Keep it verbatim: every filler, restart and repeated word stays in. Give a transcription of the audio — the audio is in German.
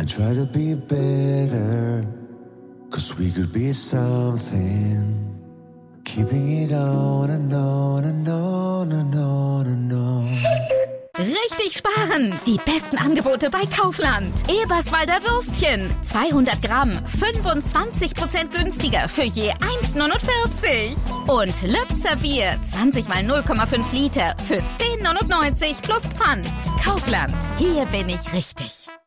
and try to be better, 'cause we could be something. Keeping it on and on and on and on and on. Richtig sparen! Die besten Angebote bei Kaufland. Eberswalder Würstchen. zweihundert Gramm. fünfundzwanzig Prozent günstiger für je eins Komma neunundvierzig. Und Lübzer Bier. zwanzig mal null Komma fünf Liter für zehn Komma neunundneunzig plus Pfand. Kaufland. Hier bin ich richtig.